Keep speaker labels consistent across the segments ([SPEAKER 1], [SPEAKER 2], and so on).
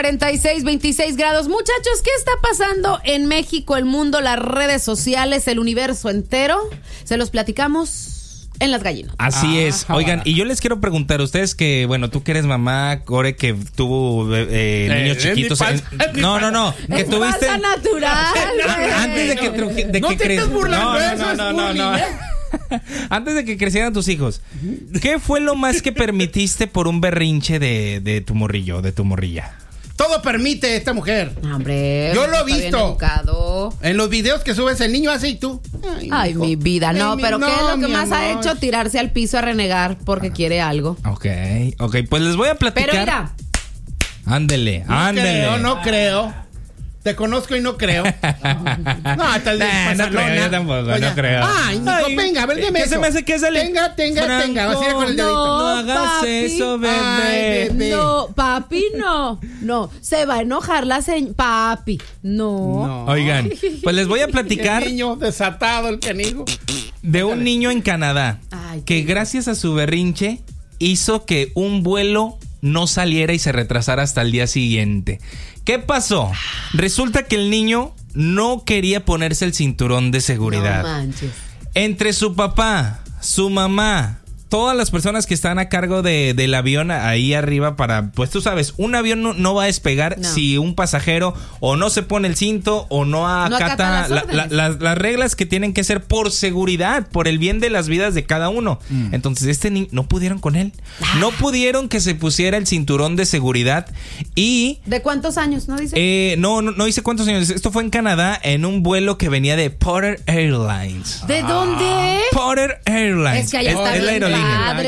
[SPEAKER 1] 46, 26 grados. Muchachos, ¿qué está pasando en México, el mundo, las redes sociales, el universo entero? Se los platicamos en Las Gallinas.
[SPEAKER 2] Así es. Oigan, y yo les quiero preguntar a ustedes que, bueno, tú que eres mamá, Core, que tuvo niños chiquitos. No. Que tuviste.
[SPEAKER 1] Pasa natural.
[SPEAKER 2] Antes de que
[SPEAKER 3] no te estés burlando,
[SPEAKER 2] no. Antes de que crecieran tus hijos, ¿qué fue lo más que permitiste por un berrinche de tu morrillo, de tu morrilla?
[SPEAKER 3] Todo permite esta mujer.
[SPEAKER 1] Hombre,
[SPEAKER 3] yo lo he visto. En los videos que subes, el niño hace y tú.
[SPEAKER 1] Ay, mi vida, no, pero ¿qué es lo que más ha hecho? Tirarse al piso a renegar porque quiere algo.
[SPEAKER 2] Ok, pues les voy a platicar.
[SPEAKER 1] Pero mira.
[SPEAKER 2] Ándele.
[SPEAKER 3] No creo. Te conozco y no creo. No, tal vez
[SPEAKER 2] no creo, yo tampoco, no creo.
[SPEAKER 3] Ay, Nico, venga, a ver, dime
[SPEAKER 2] ¿qué
[SPEAKER 3] eso.
[SPEAKER 2] se me hace que es el...
[SPEAKER 3] Venga. Así con el dedito.
[SPEAKER 2] No hagas eso, bebé.
[SPEAKER 3] Ay, bebé.
[SPEAKER 1] No, papi, no. Se va a enojar la señora. Papi, no.
[SPEAKER 2] Oigan, pues les voy a platicar.
[SPEAKER 3] El niño desatado, el canijo.
[SPEAKER 2] De un niño en Canadá.
[SPEAKER 1] Ay,
[SPEAKER 2] que gracias a su berrinche hizo que un vuelo no saliera y se retrasara hasta el día siguiente. ¿Qué pasó? Resulta que el niño no quería ponerse el cinturón de seguridad.
[SPEAKER 1] No manches.
[SPEAKER 2] Entre su papá, su mamá, todas las personas que están a cargo del avión ahí arriba para... Pues tú sabes, un avión no va a despegar si un pasajero o no se pone el cinto o no acata las reglas que tienen que ser por seguridad, por el bien de las vidas de cada uno. Entonces este niño, no pudieron con él. No pudieron que se pusiera el cinturón de seguridad y...
[SPEAKER 1] ¿De cuántos años? ¿No dice?
[SPEAKER 2] No dice cuántos años. Esto fue en Canadá en un vuelo que venía de Porter Airlines.
[SPEAKER 1] ¿De dónde?
[SPEAKER 2] Porter Airlines.
[SPEAKER 1] Es que allá está bien padre.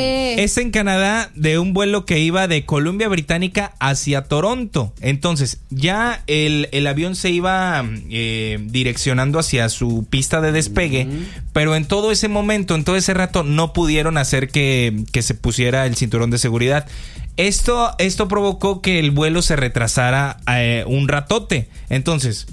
[SPEAKER 2] Es en Canadá de un vuelo que iba de Columbia Británica hacia Toronto. Entonces, ya el avión se iba direccionando hacia su pista de despegue, pero en todo ese momento, en todo ese rato, no pudieron hacer que se pusiera el cinturón de seguridad. Esto provocó que el vuelo se retrasara un ratote. Entonces,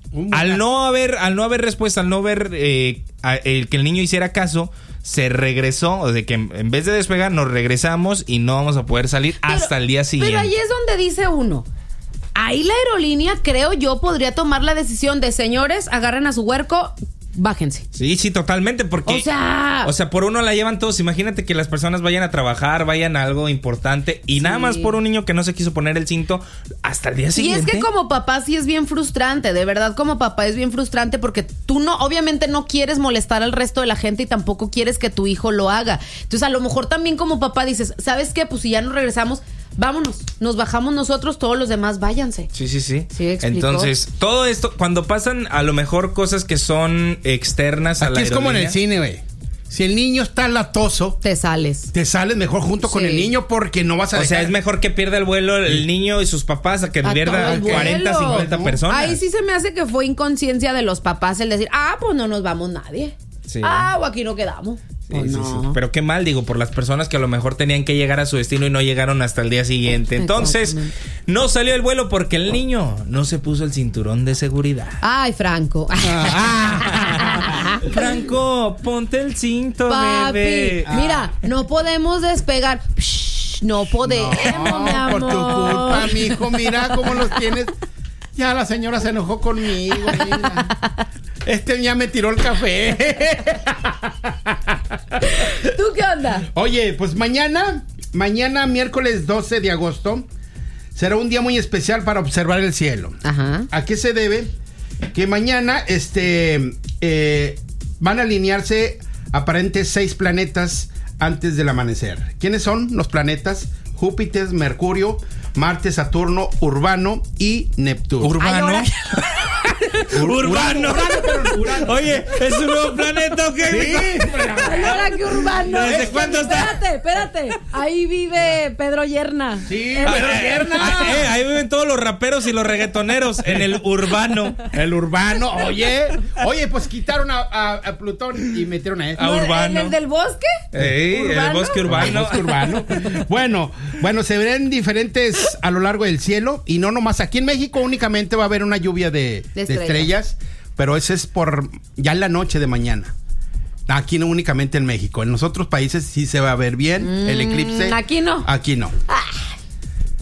[SPEAKER 2] al no haber respuesta, al no ver que el niño hiciera caso, se regresó, o de que en vez de despegar nos regresamos y no vamos a poder salir hasta el día siguiente.
[SPEAKER 1] Pero ahí es donde dice uno, ahí la aerolínea, creo yo, podría tomar la decisión de: señores, agarren a su huerco, bájense.
[SPEAKER 2] Sí, totalmente, porque... O sea, por uno la llevan todos. Imagínate que las personas vayan a trabajar, vayan a algo importante y nada más por un niño que no se quiso poner el cinto hasta el día siguiente.
[SPEAKER 1] Y es que como papá sí es bien frustrante, de verdad, como papá es bien frustrante porque tú obviamente no quieres molestar al resto de la gente y tampoco quieres que tu hijo lo haga. Entonces a lo mejor también como papá dices, ¿sabes qué? Pues si ya nos regresamos, vámonos, nos bajamos nosotros, todos los demás váyanse.
[SPEAKER 2] Sí. Entonces, todo esto, cuando pasan a lo mejor cosas que son externas a la aerolínea.
[SPEAKER 3] Aquí es como en el cine, güey. Si el niño está latoso,
[SPEAKER 1] te sales
[SPEAKER 3] mejor junto con el niño porque no vas a dejar.
[SPEAKER 2] O sea, es mejor que pierda el vuelo el niño y sus papás a que pierda 40, 50 personas.
[SPEAKER 1] Ahí sí se me hace que fue inconsciencia de los papás el decir, pues no nos vamos nadie. Sí. O aquí no quedamos.
[SPEAKER 2] Sí. Pero qué mal, digo, por las personas que a lo mejor tenían que llegar a su destino y no llegaron hasta el día siguiente. Entonces, no salió el vuelo porque el niño no se puso el cinturón de seguridad.
[SPEAKER 1] Ay, Franco.
[SPEAKER 2] Franco, ponte el cinto,
[SPEAKER 1] papi,
[SPEAKER 2] bebé.
[SPEAKER 1] Mira, no podemos despegar. No podemos, mi amor.
[SPEAKER 3] Por tu culpa, mijo, mira cómo los tienes. Ya la señora se enojó conmigo, mira. Ya me tiró el café.
[SPEAKER 1] ¿Tú qué onda?
[SPEAKER 3] Oye, pues mañana, miércoles 12 de agosto, será un día muy especial para observar el cielo.
[SPEAKER 1] Ajá.
[SPEAKER 3] ¿A qué se debe? Que mañana van a alinearse aparentes 6 planetas antes del amanecer. ¿Quiénes son los planetas? Júpiter, Mercurio, Marte, Saturno, Urano y Neptuno.
[SPEAKER 2] ¿Urbano? Urbano. Oye, ¿es un nuevo planeta o qué?
[SPEAKER 3] Sí.
[SPEAKER 1] Ahora que Urbano.
[SPEAKER 2] ¿Desde cuándo está?
[SPEAKER 1] Espérate. Ahí vive Pedro Yerna.
[SPEAKER 3] Sí, Pedro Yerna.
[SPEAKER 2] Ahí viven todos los raperos y los reggaetoneros en el Urbano.
[SPEAKER 3] El Urbano. Oye, pues quitaron a Plutón y metieron a
[SPEAKER 2] Urbano.
[SPEAKER 1] ¿En el del bosque?
[SPEAKER 2] El bosque urbano.
[SPEAKER 3] Bueno, se verán diferentes a lo largo del cielo y no nomás aquí en México únicamente va a haber una lluvia de estrellas, pero ese es por ya en la noche de mañana. Aquí no únicamente en México, en los otros países sí se va a ver bien el eclipse.
[SPEAKER 1] Aquí no.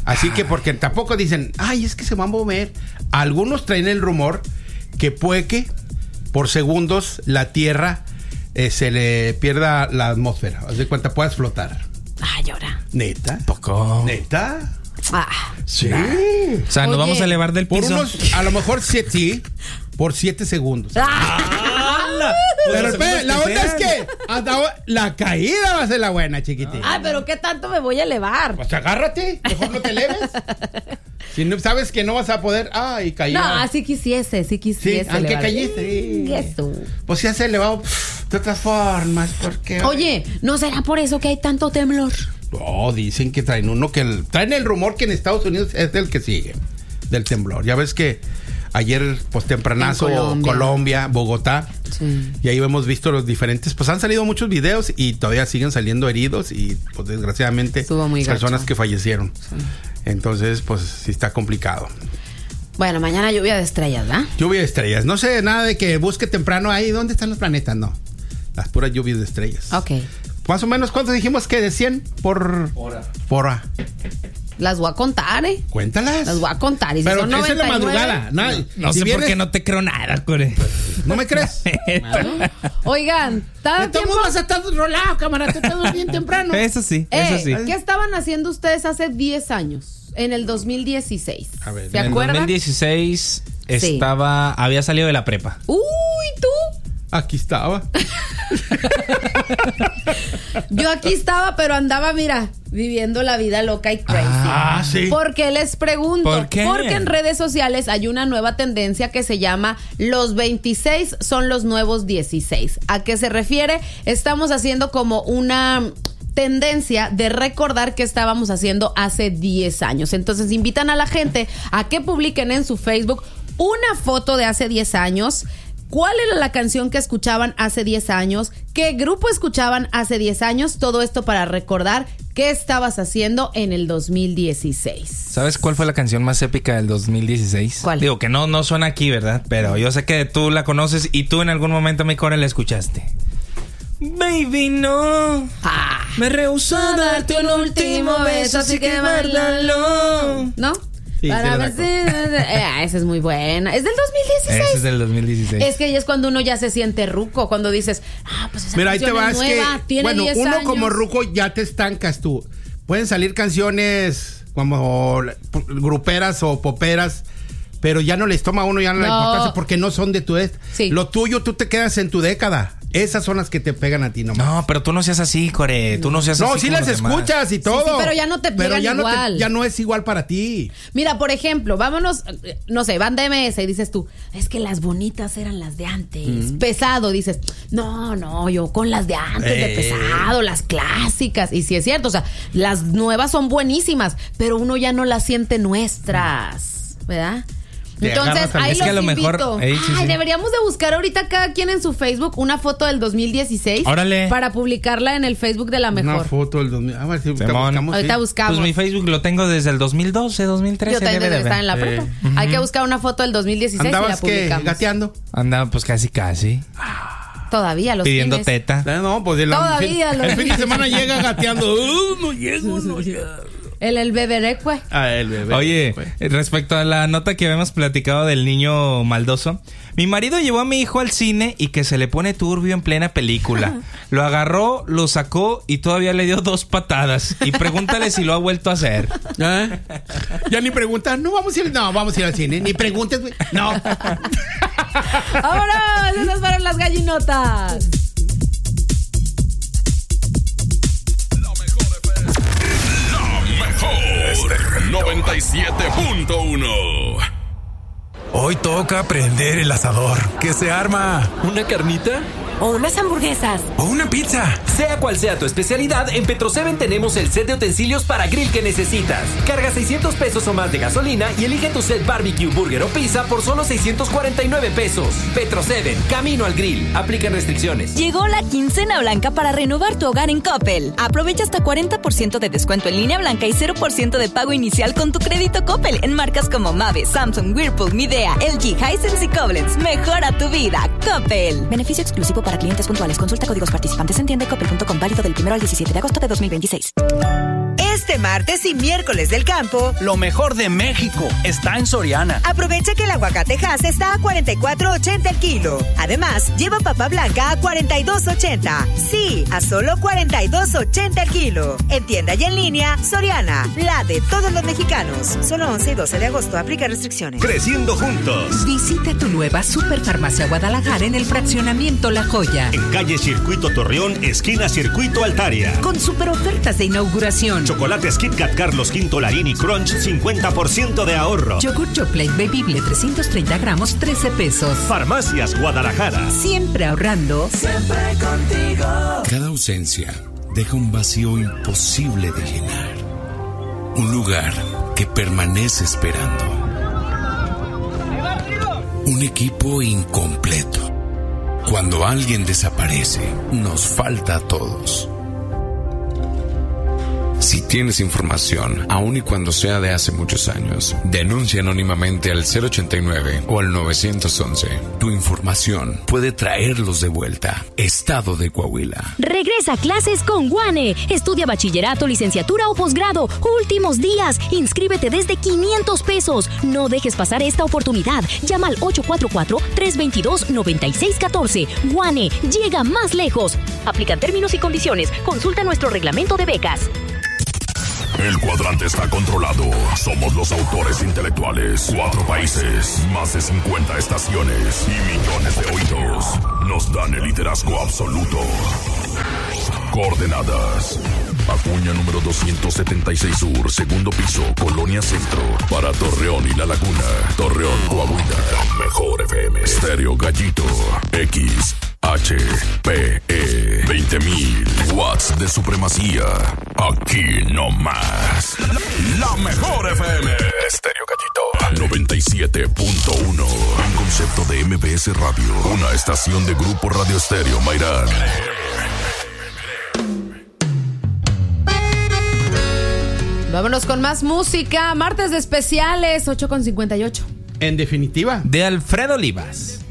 [SPEAKER 3] Así que porque tampoco dicen, ay, es que se va a mover. Algunos traen el rumor que puede que por segundos la Tierra se le pierda la atmósfera. Haz de cuenta, puedas flotar.
[SPEAKER 1] Ay, ahora.
[SPEAKER 3] ¿Neta?
[SPEAKER 2] ¿Poco?
[SPEAKER 3] ¿Neta?
[SPEAKER 2] Sí. O sea, nos vamos a elevar del piso.
[SPEAKER 3] Por unos, a lo mejor sí, por 7 segundos. Pero la onda es que la caída va a ser la buena, chiquitín.
[SPEAKER 1] Pero ¿qué tanto me voy a elevar?
[SPEAKER 3] Pues agárrate, mejor no te eleves. Si no, sabes que no vas a poder, y caí.
[SPEAKER 1] No, así quisiese. Sí,
[SPEAKER 3] aunque caíste.
[SPEAKER 1] Eso.
[SPEAKER 3] Pues ya se ha elevado de otras formas, porque...
[SPEAKER 1] Oye, ¿no será por eso que hay tanto temblor?
[SPEAKER 3] No, dicen que traen traen el rumor que en Estados Unidos es el que sigue del temblor. Ya ves que ayer, pues tempranazo, Colombia, Bogotá. Sí. Y ahí hemos visto los diferentes, pues han salido muchos videos y todavía siguen saliendo heridos y pues desgraciadamente personas que fallecieron. Sí. Entonces, pues sí está complicado.
[SPEAKER 1] Bueno, mañana lluvia de estrellas, ¿verdad?
[SPEAKER 3] Lluvia de estrellas. No sé nada de que busque temprano ahí. ¿Dónde están los planetas? No. Las puras lluvias de estrellas.
[SPEAKER 1] Ok.
[SPEAKER 3] Más o menos, ¿cuánto dijimos que de 100 por hora?
[SPEAKER 1] Las voy a contar,
[SPEAKER 3] Cuéntalas.
[SPEAKER 1] Las voy a contar. Y si
[SPEAKER 3] pero
[SPEAKER 1] son
[SPEAKER 3] esa es la madrugada.
[SPEAKER 2] No sé por qué no te creo nada, Core.
[SPEAKER 3] ¿No me crees?
[SPEAKER 1] Oigan,
[SPEAKER 3] ¿cómo vas a estar rolado, camarada? Te estás bien temprano.
[SPEAKER 2] Eso sí.
[SPEAKER 1] ¿Qué estaban haciendo ustedes hace 10 años? En el 2016.
[SPEAKER 3] A ver,
[SPEAKER 1] ¿se acuerdan?
[SPEAKER 2] En el 2016 había salido de la prepa.
[SPEAKER 1] Uy, ¿tú?
[SPEAKER 3] Aquí estaba.
[SPEAKER 1] Yo aquí estaba, pero andaba, mira, viviendo la vida loca y crazy.
[SPEAKER 3] Sí.
[SPEAKER 1] ¿Por qué les pregunto?
[SPEAKER 2] ¿Por qué?
[SPEAKER 1] Porque en redes sociales hay una nueva tendencia que se llama los 26 son los nuevos 16. ¿A qué se refiere? Estamos haciendo como una tendencia de recordar qué estábamos haciendo hace 10 años. Entonces invitan a la gente a que publiquen en su Facebook una foto de hace 10 años. ¿Cuál era la canción que escuchaban hace 10 años? ¿Qué grupo escuchaban hace 10 años? Todo esto para recordar qué estabas haciendo en el 2016.
[SPEAKER 2] ¿Sabes cuál fue la canción más épica del 2016?
[SPEAKER 1] ¿Cuál?
[SPEAKER 2] Digo que no suena aquí, ¿verdad? Pero yo sé que tú la conoces y tú en algún momento, mi Core, la escuchaste. Baby, no. Me rehusó a darte un último beso, así que guárdalo.
[SPEAKER 1] ¿No?
[SPEAKER 3] Sí,
[SPEAKER 1] para ver si... esa es muy buena. Es del 2016.
[SPEAKER 2] Ese es del 2016.
[SPEAKER 1] Es que ahí es cuando uno ya se siente ruco. Cuando dices, pues esa
[SPEAKER 3] mira, ahí te vas,
[SPEAKER 1] es nueva, tiene 10
[SPEAKER 3] uno
[SPEAKER 1] años.
[SPEAKER 3] como ruco ya te estancas tú. Pueden salir canciones como gruperas o poperas, pero ya no les toma a uno ya no la importancia porque no son de tu edad. Sí. Lo tuyo, tú te quedas en tu década. Esas son las que te pegan a ti nomás.
[SPEAKER 2] No, pero tú no seas así, Core. Tú no seas así.
[SPEAKER 3] No, sí las escuchas y todo.
[SPEAKER 1] Sí, pero ya no te pegan igual.
[SPEAKER 3] Ya no es igual para ti.
[SPEAKER 1] Mira, por ejemplo, vámonos, no sé, banda MS y dices tú, es que las bonitas eran las de antes. Pesado, dices, no, yo con las de antes de pesado, las clásicas. Y sí es cierto, o sea, las nuevas son buenísimas, pero uno ya no las siente nuestras, ¿verdad? Entonces, ahí los invito. Deberíamos de buscar ahorita cada quien en su Facebook una foto del 2016.
[SPEAKER 2] Órale.
[SPEAKER 1] Para publicarla en el Facebook de La Mejor.
[SPEAKER 3] Una foto del 2000. A ver si buscamos.
[SPEAKER 1] Ahorita buscamos.
[SPEAKER 2] Pues mi Facebook lo tengo desde el 2012, 2013.
[SPEAKER 1] Yo también debe estar en la prepa. Hay que buscar una foto del 2016 y la publicamos.
[SPEAKER 3] ¿Andabas gateando?
[SPEAKER 2] Andaba pues casi.
[SPEAKER 1] Todavía los
[SPEAKER 2] pidiendo
[SPEAKER 1] fines.
[SPEAKER 2] Teta.
[SPEAKER 3] No, pues
[SPEAKER 1] todavía
[SPEAKER 3] el fin de semana llega gateando. No llego.
[SPEAKER 1] El beberecue.
[SPEAKER 3] El bebé.
[SPEAKER 2] Oye, respecto a la nota que habíamos platicado del niño maldoso, mi marido llevó a mi hijo al cine y que se le pone turbio en plena película. Lo agarró, lo sacó y todavía le dio 2 patadas. Y pregúntale si lo ha vuelto a hacer.
[SPEAKER 3] Ya ni preguntas. Vamos a ir al cine. Ni preguntes, güey. No.
[SPEAKER 1] ¡Ahora! Esas fueron las gallinotas.
[SPEAKER 4] 97.1.
[SPEAKER 5] Hoy toca prender el asador. ¿Qué se arma?
[SPEAKER 6] ¿Una carnita?
[SPEAKER 7] O unas hamburguesas.
[SPEAKER 5] O una pizza.
[SPEAKER 6] Sea cual sea tu especialidad, en Petro7 tenemos el set de utensilios para grill que necesitas. Carga 600 pesos o más de gasolina y elige tu set barbecue, burger o pizza por solo 649 pesos. Petro7, camino al grill. Aplican restricciones.
[SPEAKER 7] Llegó la quincena blanca para renovar tu hogar en Coppel. Aprovecha hasta 40% de descuento en línea blanca y 0% de pago inicial con tu crédito Coppel en marcas como Mave, Samsung, Whirlpool, Midea, LG, Hisense y Koblenz. Mejora tu vida. Coppel. Beneficio exclusivo para clientes puntuales. Consulta códigos participantes en tienda y coppel.com. Válido del 1 al 17 de agosto de 2026.
[SPEAKER 4] Este martes y miércoles del campo,
[SPEAKER 8] lo mejor de México está en Soriana.
[SPEAKER 4] Aprovecha que el aguacate Hass está a $44.80 el kilo. Además, lleva papa blanca a $42.80. Sí, a solo $42.80 el kilo. En tienda y en línea, Soriana, la de todos los mexicanos. Solo 11 y 12 de agosto. Aplica restricciones.
[SPEAKER 9] Creciendo juntos.
[SPEAKER 10] Visita tu nueva Superfarmacia Guadalajara en el fraccionamiento La Joya.
[SPEAKER 9] En calle Circuito Torreón, esquina Circuito Altaria.
[SPEAKER 10] Con super ofertas de inauguración.
[SPEAKER 9] Chocolates Kit Kat Carlos V Larini Crunch, 50% de ahorro.
[SPEAKER 10] Yogur Yoplait Bebible 330 gramos, 13 pesos.
[SPEAKER 9] Farmacias Guadalajara.
[SPEAKER 10] Siempre ahorrando.
[SPEAKER 11] Siempre contigo.
[SPEAKER 12] Cada ausencia deja un vacío imposible de llenar. Un lugar que permanece esperando. Un equipo incompleto. Cuando alguien desaparece, nos falta a todos. Si tienes información, aun y cuando sea de hace muchos años, denuncia anónimamente al 089 o al 911. Tu información puede traerlos de vuelta. Estado de Coahuila.
[SPEAKER 13] Regresa a clases con Guane. Estudia bachillerato, licenciatura o posgrado. Últimos días. Inscríbete desde 500 pesos. No dejes pasar esta oportunidad. Llama al 844-322-9614. Guane, llega más lejos. Aplican términos y condiciones. Consulta nuestro reglamento de becas.
[SPEAKER 14] El cuadrante está controlado. Somos los autores intelectuales. 4 países, más de 50 estaciones y millones de oídos. Nos dan el liderazgo absoluto. Coordenadas: Acuña número 276 Sur, segundo piso, Colonia Centro. Para Torreón y La Laguna. Torreón, Coahuila. Mejor FM. Estéreo Gallito. XHPE. 20.000 watts de supremacía. Aquí no más. La mejor FM. Estéreo Gallito. 97.1. Un concepto de MBS Radio. Una estación de Grupo Radio Estéreo Mairán.
[SPEAKER 1] Vámonos con más música. Martes de especiales, 8:58.
[SPEAKER 3] En definitiva.
[SPEAKER 2] De Alfredo Olivas.